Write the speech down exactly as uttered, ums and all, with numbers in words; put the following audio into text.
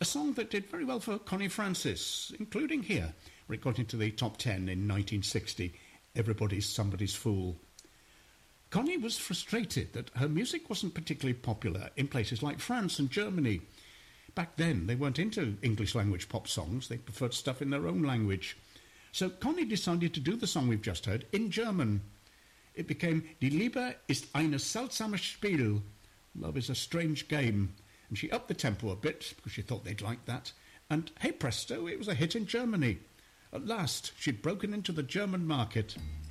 A song that did very well for Connie Francis, including here, where it got into the top ten in nineteen sixty, Everybody's Somebody's Fool. Connie was frustrated that her music wasn't particularly popular in places like France and Germany. Back then, they weren't into English-language pop songs. They preferred stuff in their own language. So Connie decided to do the song we've just heard in German. It became Die Liebe ist ein seltsames Spiel. Love is a strange game. And she upped the tempo a bit because she thought they'd like that. And hey presto, it was a hit in Germany. At last, she'd broken into the German market.